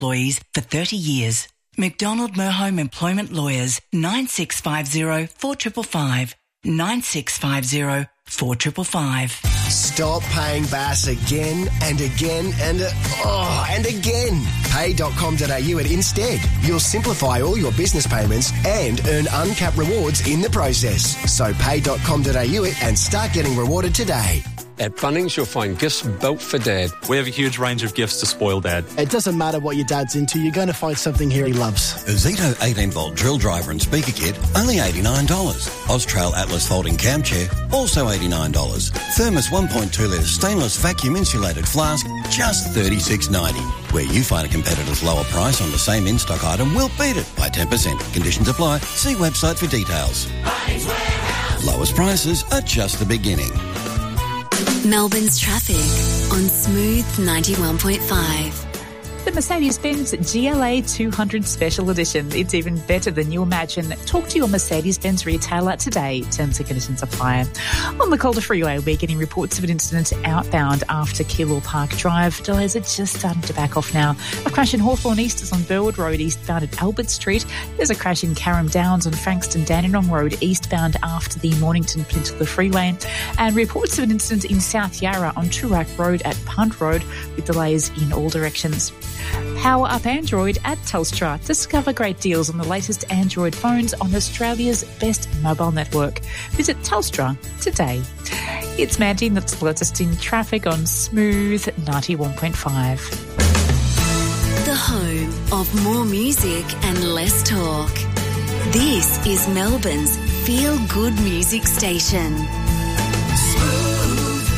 employees for 30 years. McDonald Merhome Employment Lawyers, 9650 4555. 9650 4555. Stop paying Bass again and again and again. Pay.com.au at Instead. You'll simplify all your business payments and earn uncapped rewards in the process. So pay.com.au it and start getting rewarded today. At Bunnings, you'll find gifts built for Dad. We have a huge range of gifts to spoil Dad. It doesn't matter what your dad's into, you're going to find something here he loves. A Zito 18-volt drill driver and speaker kit, only $89. Austrail Atlas folding cam chair, also $89. Thermos 1.2-litre stainless vacuum insulated flask, just $36.90. Where you find a competitor's lower price on the same in-stock item, we'll beat it by 10%. Conditions apply. See website for details. Lowest prices are just the beginning. Melbourne's traffic on Smooth 91.5. The Mercedes-Benz GLA 200 Special Edition. It's even better than you imagine. Talk to your Mercedes-Benz retailer today. Terms and conditions apply. On the Calder Freeway, we're getting reports of an incident outbound after Keilor Park Drive. Delays are just starting to back off now. A crash in Hawthorn East is on Burwood Road, eastbound at Albert Street. There's a crash in Carrum Downs on Frankston Dandenong Road, eastbound after the Mornington Peninsula Freeway. And reports of an incident in South Yarra on Toorak Road at Punt Road with delays in all directions. Power up Android at Telstra. Discover great deals on the latest Android phones on Australia's best mobile network. Visit Telstra today. It's Mandy, and that's the latest in traffic on Smooth 91.5. The home of more music and less talk. This is Melbourne's feel-good music station. Smooth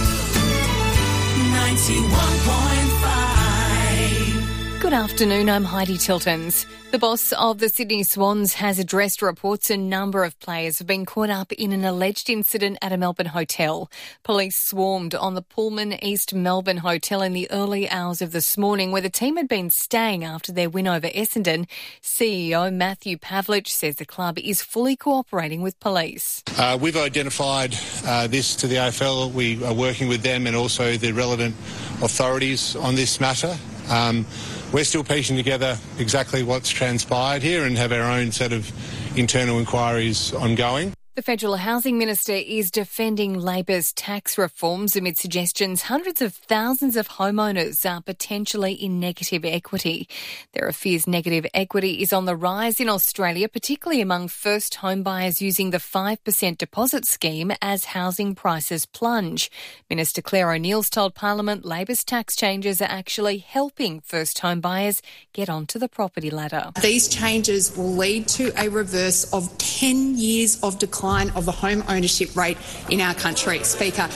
91.5. Good afternoon, I'm Heidi Tiltons. The boss of the Sydney Swans has addressed reports a number of players have been caught up in an alleged incident at a Melbourne hotel. Police swarmed on the Pullman East Melbourne Hotel in the early hours of this morning, where the team had been staying after their win over Essendon. CEO Matthew Pavlich says the club is fully cooperating with police. We've identified this to the AFL. We are working with them and also the relevant authorities on this matter. We're still piecing together exactly what's transpired here and have our own set of internal inquiries ongoing. The Federal Housing Minister is defending Labor's tax reforms amid suggestions hundreds of thousands of homeowners are potentially in negative equity. There are fears negative equity is on the rise in Australia, particularly among first home buyers using the 5% deposit scheme as housing prices plunge. Minister Claire O'Neill's told Parliament Labor's tax changes are actually helping first home buyers get onto the property ladder. These changes will lead to a reverse of 10 years of decline of the home ownership rate in our country. Speaker,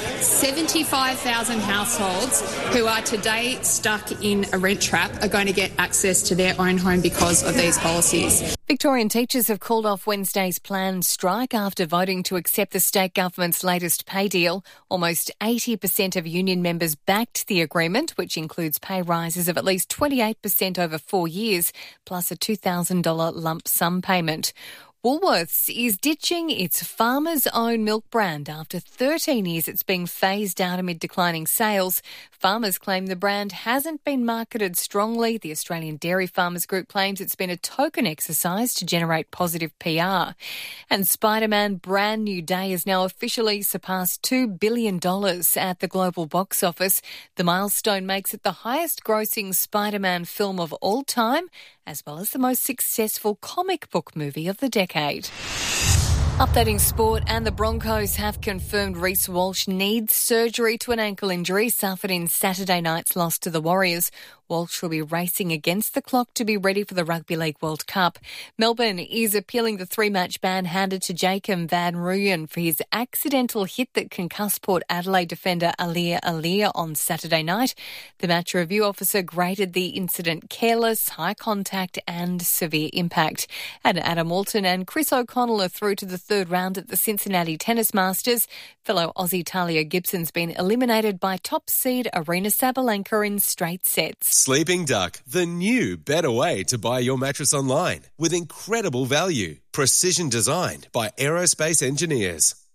75,000 households who are today stuck in a rent trap are going to get access to their own home because of these policies. Victorian teachers have called off Wednesday's planned strike after voting to accept the state government's latest pay deal. Almost 80% of union members backed the agreement, which includes pay rises of at least 28% over 4 years, plus a $2,000 lump sum payment. Woolworths is ditching its Farmers Own milk brand after 13 years it's being phased out amid declining sales. Farmers claim the brand hasn't been marketed strongly. The Australian Dairy Farmers Group claims it's been a token exercise to generate positive PR. And Spider-Man Brand New Day has now officially surpassed $2 billion at the global box office. The milestone makes it the highest grossing Spider-Man film of all time, as well as the most successful comic book movie of the decade. Updating sport, and the Broncos have confirmed Reece Walsh needs surgery to an ankle injury suffered in Saturday night's loss to the Warriors. Walsh will be racing against the clock to be ready for the Rugby League World Cup. Melbourne is appealing the 3-match ban handed to Jacob van Rooyen for his accidental hit that concussed Port Adelaide defender Aliir on Saturday night. The match review officer graded the incident careless, high contact and severe impact. And Adam Walton and Chris O'Connell are through to the third round at the Cincinnati Tennis Masters. Fellow Aussie Talia Gibson's been eliminated by top seed Arina Sabalenka in straight sets. Sleeping Duck, the new, better way to buy your mattress online with incredible value. Precision designed by aerospace engineers.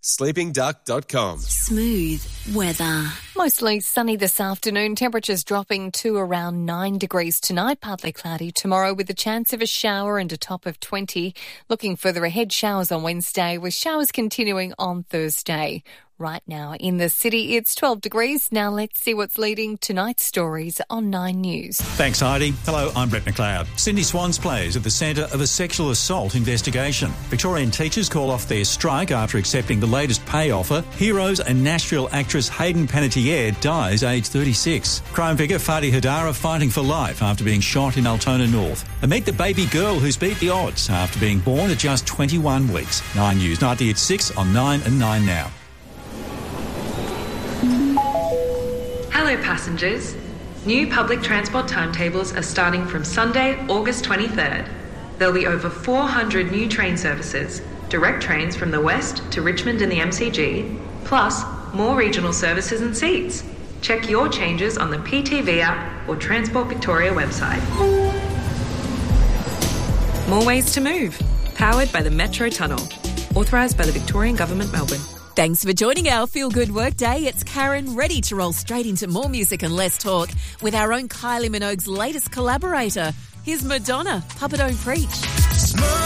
sleepingduck.com. Smooth weather. Mostly sunny this afternoon, temperatures dropping to around 9 degrees tonight, partly cloudy tomorrow with a chance of a shower and a top of 20. Looking further ahead, showers on Wednesday with showers continuing on Thursday. Right now in the city, it's 12 degrees. Now let's see what's leading tonight's stories on 9 News. Thanks, Heidi. Hello, I'm Brett McLeod. Sydney Swans plays at the centre of a sexual assault investigation. Victorian teachers call off their strike after accepting the latest pay offer. Heroes and Nashville actress Hayden Panettiere dies aged 36. Crime figure Fadi Hadara fighting for life after being shot in Altona North. And meet the baby girl who's beat the odds after being born at just 21 weeks. 9 News, nightly at 6 on 9 and 9 Now. Hello passengers. New public transport timetables are starting from Sunday, August 23rd. There'll be over 400 new train services, direct trains from the west to Richmond and the MCG, plus more regional services and seats. Check your changes on the PTV app or Transport Victoria website. More ways to move. Powered by the Metro Tunnel. Authorised by the Victorian Government, Melbourne. Thanks for joining our Feel Good Workday. It's Karen, ready to roll straight into more music and less talk with our own Kylie Minogue's latest collaborator. Here's Madonna, Papa Don't Preach.